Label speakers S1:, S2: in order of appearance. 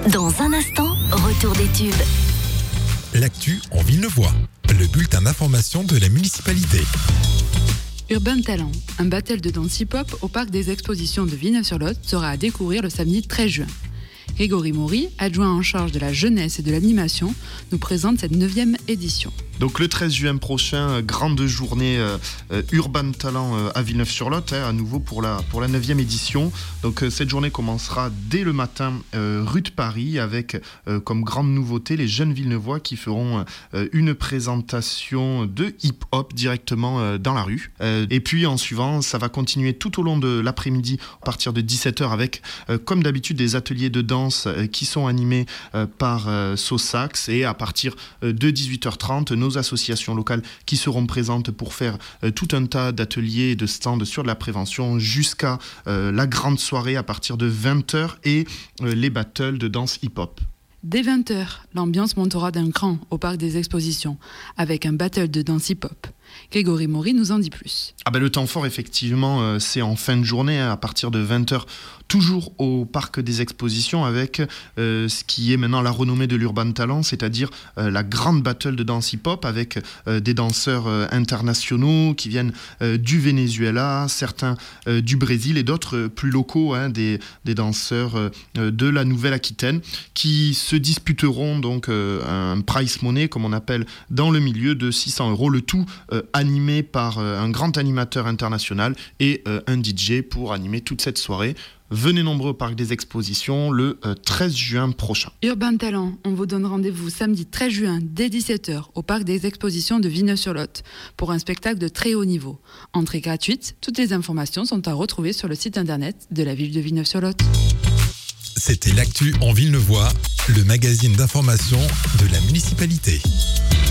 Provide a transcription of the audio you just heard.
S1: Dans un instant, retour des tubes.
S2: L'actu en Villeneuvois, le bulletin d'information de la municipalité.
S3: Urban Talent, un battle de danse hip-hop au parc des expositions de Villeneuve-sur-Lot sera à découvrir le samedi 13 juin. Grégory Maury, adjoint en charge de la jeunesse et de l'animation, nous présente cette 9e édition.
S4: Donc le 13 juin prochain, grande journée Urban Talent à Villeneuve-sur-Lot, à nouveau pour la 9e édition. Donc cette journée commencera dès le matin rue de Paris avec comme grande nouveauté les jeunes Villeneuvois qui feront une présentation de hip-hop directement dans la rue. Et puis en suivant, ça va continuer tout au long de l'après-midi à partir de 17h avec comme d'habitude des ateliers de danse qui sont animés par Sosax, et à partir de 18h30, nos associations locales qui seront présentes pour faire tout un tas d'ateliers et de stands sur de la prévention jusqu'à la grande soirée à partir de 20h et les battles de danse hip-hop.
S3: Dès 20h, l'ambiance montera d'un cran au parc des expositions avec un battle de danse hip-hop. Grégory Maury nous en dit plus.
S4: Le temps fort, effectivement, c'est en fin de journée, à partir de 20h, toujours au parc des expositions, avec ce qui est maintenant la renommée de l'Urban Talent, c'est-à-dire la grande battle de danse hip-hop avec des danseurs internationaux qui viennent du Venezuela, certains du Brésil et d'autres plus locaux, des danseurs de la Nouvelle-Aquitaine, qui se disputeront donc un prize money, comme on appelle dans le milieu, de 600 €, le tout animé par un grand animateur international et un DJ pour animer toute cette soirée. Venez nombreux au parc des expositions le 13 juin prochain.
S3: Urban Talent, on vous donne rendez-vous samedi 13 juin dès 17h au parc des expositions de Villeneuve-sur-Lot pour un spectacle de très haut niveau. Entrée gratuite, toutes les informations sont à retrouver sur le site internet de la ville de Villeneuve-sur-Lot.
S2: C'était l'actu en Villeneuvois, le magazine d'information de la municipalité.